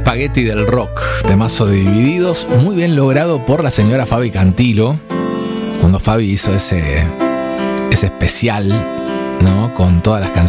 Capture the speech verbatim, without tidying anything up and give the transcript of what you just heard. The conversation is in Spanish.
Spaghetti del rock, temazo de Divididos, muy bien logrado por la señora Fabi Cantilo, cuando Fabi hizo ese, ese especial, ¿no? Con todas las canciones